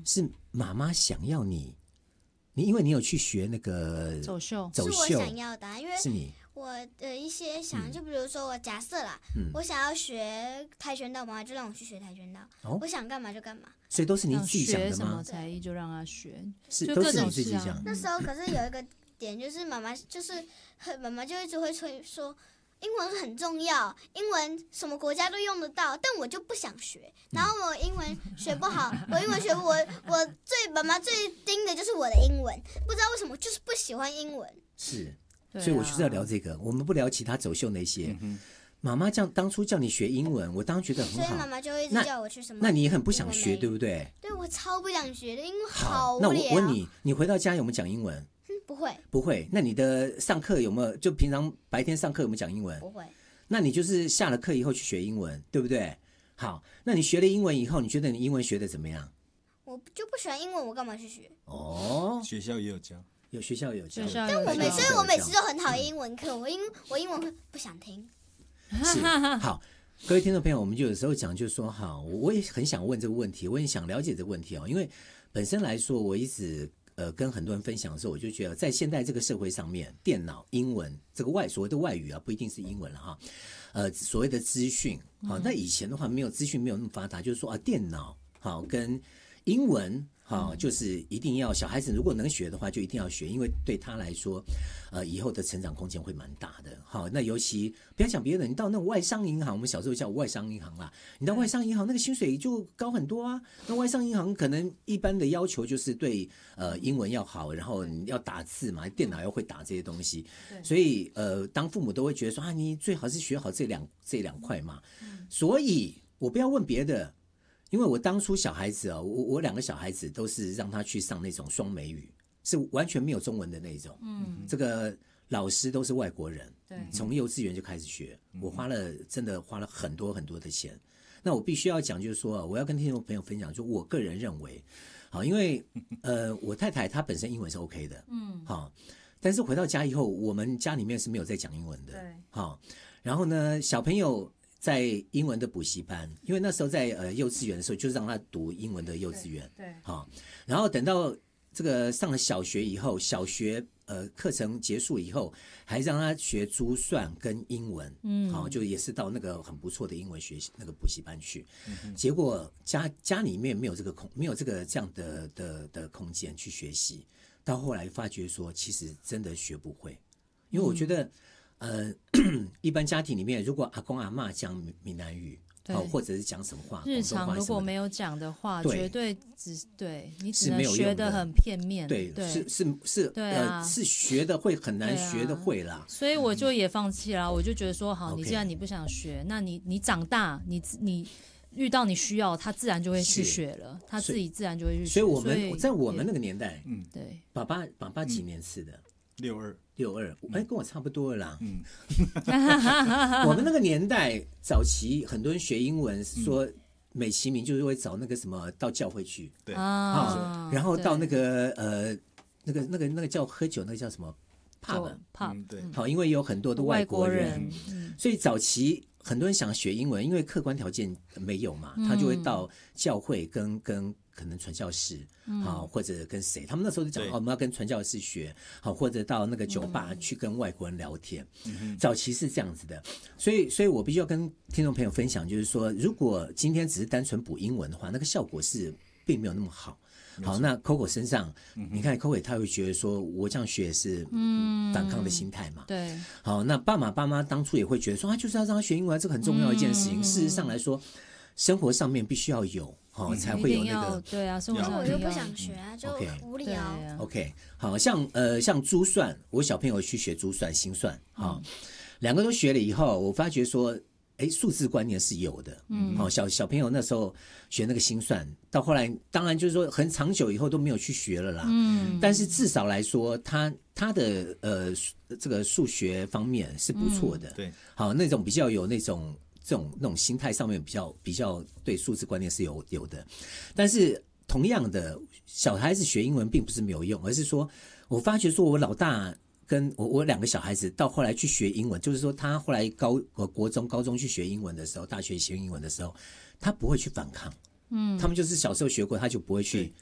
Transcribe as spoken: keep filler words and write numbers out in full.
是妈妈想要你，你因为你有去学那个走秀， 走秀是我想要的、啊，因为是你我的一些想，就比如说我假设啦、 嗯， 我想要学跆拳道，妈妈就让我去学跆拳道， 哦我想干嘛就干嘛。 所以都是你自己想的学什么吗？ 才艺就让他学， 是就各种都是你自己事啊想。 那时候可是有一个点，就是妈妈就是妈妈就一直会催说。英文很重要，英文什么国家都用得到，但我就不想学。然后我英文学不好，我英文学我我最妈妈最盯的就是我的英文，不知道为什么就是不喜欢英文。 是， 对啊所以我就是要聊这个，我们不聊其他走秀那些。妈妈这样当初叫你学英文，我当时觉得很所以妈好。 妈就会一直那叫我去什么。 那你也很不想学， 英文美语对不对？ 对，我超不想学的，因为好好，无那聊。 我问你，你回到家有没有讲英文？ 嗯，不会， 不会。那你的上课有没有？就平常白天上课有没有讲英文？ 不会。 那你就是下了课以后去学英文，对不对？好，那你学了英文以后，你觉得你英文学的怎么样？ 我就不喜欢英文，我干嘛去学？ 哦， 学校也有教， 有学校有教， 学校但我每， 有教所以我每次都很讨厌英文课，我英我英文会不想听。 是好。各位听众朋友，我们就有时候讲，就是说，好，我也很想问这个问题，我也想了解这个问题哦，因为本身来说，我一直呃跟很多人分享的时候，我就觉得在现在这个社会上面，电脑、英文这个外所谓的外语啊，不一定是英文了哈，呃，所谓的资讯，好，那以前的话没有资讯没有那么发达，就是说啊，电脑好跟英文。好，就是一定要小孩子如果能学的话，就一定要学，因为对他来说，呃，以后的成长空间会蛮大的。好，那尤其不要讲别的，你到那种外商银行，我们小时候叫外商银行啦，你到外商银行那个薪水就高很多啊。那外商银行可能一般的要求就是对呃英文要好，然后你要打字嘛，电脑要会打这些东西，所以呃，当父母都会觉得说啊，你最好是学好这两这两块嘛。所以我不要问别的。因为我当初小孩子啊、哦，我我两个小孩子都是让他去上那种双美语，是完全没有中文的那种。嗯，这个老师都是外国人， 对， 从幼稚园就开始学，我花了真的花了很多很多的钱。那我必须要讲，就是说，我要跟听众朋友分享，就我个人认为，好，因为呃，我太太她本身英文是 OK 的，嗯，好，但是回到家以后，我们家里面是没有在讲英文的， 对， 好，然后呢，小朋友。在英文的补习班，因为那时候在呃幼稚园的时候，就让他读英文的幼稚园， 对， 好，然后等到这个上了小学以后，小学呃课程结束以后，还让他学珠算跟英文，嗯，好，就也是到那个很不错的英文学习那个补习班去，嗯、结果家家里面没有这个空，没有这个这样的的的空间去学习，到后来发觉说，其实真的学不会，因为我觉得。嗯呃，一般家庭里面，如果阿公阿嬷讲闽南语，哦，或者是讲什么话， 日常如果没有讲的话， 对绝对只对你只是没能学有用的得很片面， 对， 对是是是， 对啊呃，是学的会很难对啊学的会啦。 所以我就也放弃了，我就觉得说，好， OK 你既然你不想学，那你你长大，你你遇到你需要，他自然就会去是学了，他自己自然就会去学。 所以我所以们在我们也那个年代， 嗯， 对爸爸爸爸几年次的？ 六二， 六二，哎，跟我差不多了啦。 嗯， 我们那个年代早期很多人学英文，说美其名就是会找那个什么到教会去， 对， 啊， 然后到那对个呃那个那个那个叫喝酒，那个叫什么 pub， 就 pub 嗯对， 好，因为有很多的外国人， 人，嗯所以早期很多人想学英文，因为客观条件没有嘛，他就会到教会跟跟可能传教士，好、或者跟谁，他们那时候就讲对哦，我们要跟传教士学，好，或者到那个酒吧去跟外国人聊天，早期是这样子的，所以，所以我必须要跟听众朋友分享，就是说，如果今天只是单纯补英文的话，那个效果是并没有那么好。好，那 Coco 身上，你看 Coco 他会觉得说，我这样学是反抗的心态嘛？ 对， 好，那爸爸爸妈当初也会觉得说，啊，就是要让他学英文，这个很重要的一件事情。事实上来说，生活上面必须要有，好、哦、才会有一定要那个。 对啊，生活那我又不上一定要想学啊，就 OK 对无聊。 啊 OK， 好像呃像珠算，我小朋友去学珠算、心算，好、两个都学了以后，我发觉说。哎，数字观念是有的，嗯，好、哦，小小朋友那时候学那个心算，到后来当然就是说很长久以后都没有去学了啦，嗯，但是至少来说，他他的呃这个数学方面是不错的， 嗯、对， 好，那种比较有那种这种那种心态上面比较比较对数字观念是有有的，但是同样的，小孩子学英文并不是没有用，而是说我发觉说我老大。跟我我两个小孩子到后来去学英文，就是说他后来高呃国中高中去学英文的时候，大学学英文的时候，他不会去反抗，嗯，他们就是小时候学过，他就不会去